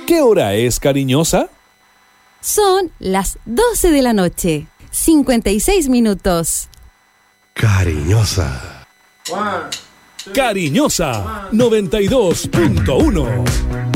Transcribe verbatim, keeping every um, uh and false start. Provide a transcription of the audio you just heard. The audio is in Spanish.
¿Qué hora es, cariñosa? Son las doce de la noche, cincuenta y seis minutos. Cariñosa. Cariñosa noventa y dos punto uno.